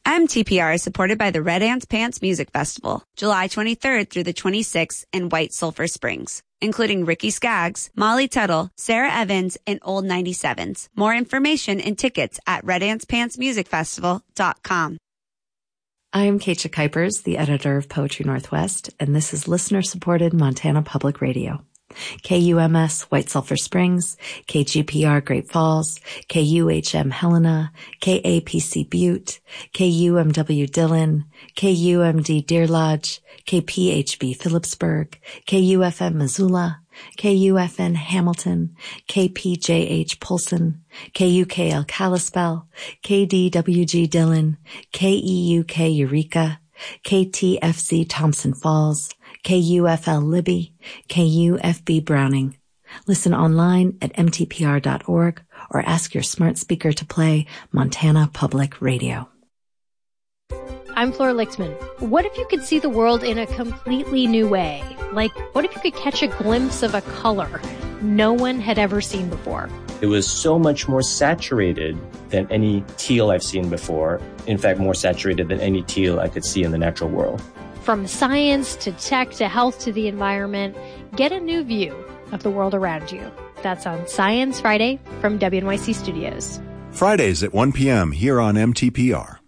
MTPR is supported by the Red Ants Pants Music Festival, July 23rd through the 26th in White Sulphur Springs, including Ricky Skaggs, Molly Tuttle, Sarah Evans, and Old 97s. More information and tickets at redancepantsmusicfestival.com. I'm Keisha Kuipers, the editor of Poetry Northwest, and this is listener-supported Montana Public Radio. KUMS White Sulphur Springs, KGPR Great Falls, KUHM Helena, KAPC Butte, KUMW Dillon, KUMD Deer Lodge, KPHB Phillipsburg, KUFM Missoula, KUFN Hamilton, KPJH Polson, KUKL Kalispell, KDWG Dillon, KEUK Eureka, KTFC Thompson Falls, KUFL Libby, KUFB Browning. Listen online at mtpr.org or ask your smart speaker to play Montana Public Radio. I'm Flora Lichtman. What if you could see the world in a completely new way? Like, what if you could catch a glimpse of a color no one had ever seen before? It was so much more saturated than any teal I've seen before. In fact, more saturated than any teal I could see in the natural world. From science to tech to health to the environment, get a new view of the world around you. That's on Science Friday from WNYC Studios. Fridays at 1 p.m. here on MTPR.